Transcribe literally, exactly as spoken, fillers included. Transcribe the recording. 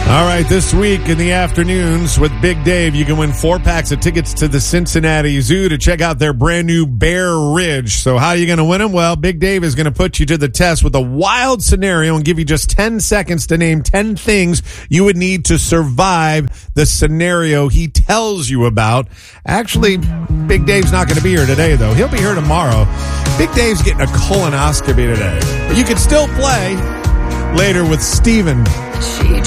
All right, this week in the afternoons with Big Dave, you can win four packs of tickets to the Cincinnati Zoo to check out their brand new Bear Ridge. So how are you going to win them? Well, Big Dave is going to put you to the test with a wild scenario and give you just ten seconds to name ten things you would need to survive the scenario he tells you about. Actually, Big Dave's not going to be here today, though. He'll be here tomorrow. Big Dave's getting a colonoscopy today. But you can still play later with Steven.